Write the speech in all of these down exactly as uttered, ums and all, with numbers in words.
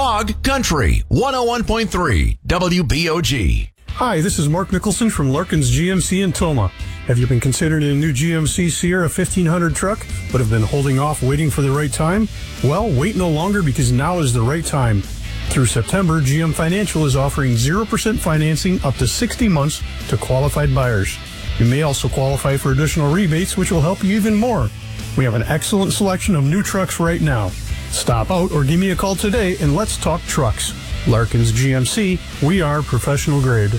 Hog Country, one oh one point three W B O G. Hi, this is Mark Nicholson from Larkin's G M C in Toma. Have you been considering a new G M C Sierra fifteen hundred truck, but have been holding off waiting for the right time? Well, wait no longer, because now is the right time. Through September, G M Financial is offering zero percent financing up to sixty months to qualified buyers. You may also qualify for additional rebates, which will help you even more. We have an excellent selection of new trucks right now. Stop out or give me a call today and let's talk trucks. Larkin's G M C, we are professional grade.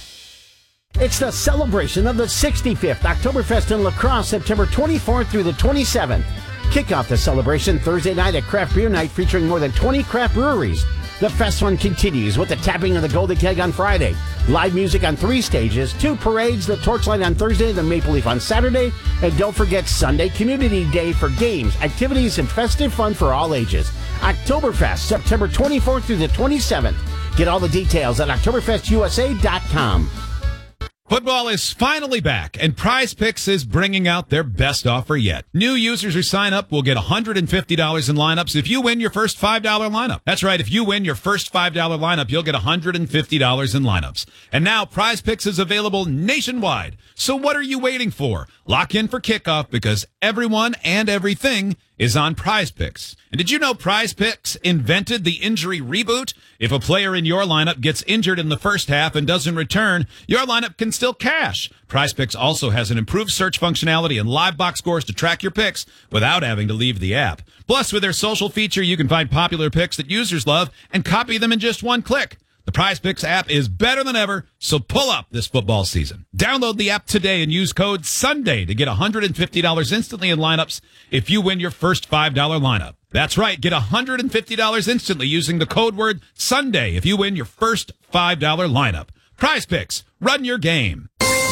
It's the celebration of the sixty-fifth Oktoberfest in La Crosse, September twenty-fourth through the twenty-seventh. Kick off the celebration Thursday night at Craft Beer Night, featuring more than twenty craft breweries. The fest one continues with the tapping of the Golden Keg on Friday, live music on three stages, two parades, the Torchlight on Thursday, the Maple Leaf on Saturday, and don't forget Sunday Community Day for games, activities, and festive fun for all ages. Oktoberfest, September twenty-fourth through the twenty-seventh. Get all the details at Oktoberfest U S A dot com. Football is finally back, and Prize Picks is bringing out their best offer yet. New users who sign up will get one hundred fifty dollars in lineups if you win your first five dollar lineup. That's right, if you win your first five dollar lineup, you'll get one hundred fifty dollars in lineups. And now Prize Picks is available nationwide. So what are you waiting for? Lock in for kickoff, because everyone and everything is on Prize Picks. And did you know Prize Picks invented the injury reboot? If a player in your lineup gets injured in the first half and doesn't return, your lineup can still cash. Prize Picks also has an improved search functionality and live box scores to track your picks without having to leave the app. Plus, with their social feature, you can find popular picks that users love and copy them in just one click. The Prize Picks app is better than ever, so pull up this football season. Download the app today and use code SUNDAY to get one hundred fifty dollars instantly in lineups if you win your first five dollar lineup. That's right, get one hundred fifty dollars instantly using the code word SUNDAY if you win your first five dollar lineup. Prize Picks, run your game.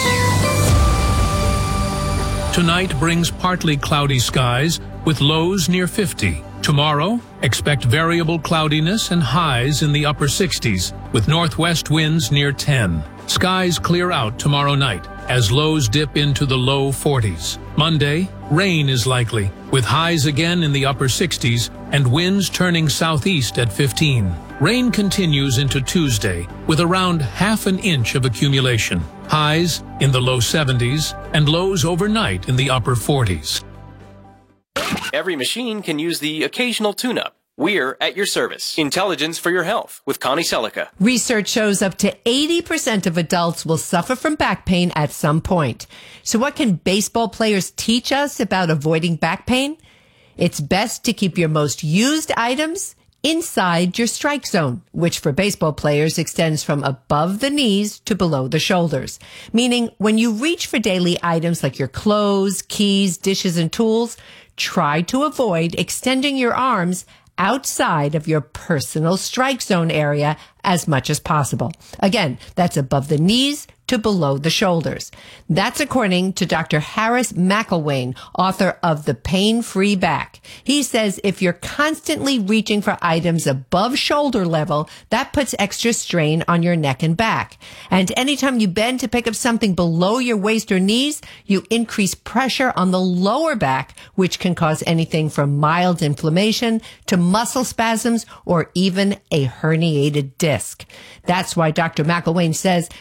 Tonight brings partly cloudy skies with lows near fifty. Tomorrow, expect variable cloudiness and highs in the upper sixties, with northwest winds near ten. Skies clear out tomorrow night as lows dip into the low forties. Monday, rain is likely, with highs again in the upper sixties and winds turning southeast at fifteen. Rain continues into Tuesday, with around half an inch of accumulation. Highs in the low seventies and lows overnight in the upper forties. Every machine can use the occasional tune-up. We're at your service. Intelligence for your health with Connie Selica. Research shows up to eighty percent of adults will suffer from back pain at some point. So what can baseball players teach us about avoiding back pain? It's best to keep your most used items inside your strike zone, which for baseball players extends from above the knees to below the shoulders. Meaning when you reach for daily items like your clothes, keys, dishes, and tools, try to avoid extending your arms outside of your personal strike zone area as much as possible. Again, that's above the knees to below the shoulders. That's according to Doctor Harris McElwain, author of The Pain-Free Back. He says if you're constantly reaching for items above shoulder level, that puts extra strain on your neck and back. And anytime you bend to pick up something below your waist or knees, you increase pressure on the lower back, which can cause anything from mild inflammation to muscle spasms or even a herniated disc. That's why Doctor McElwain says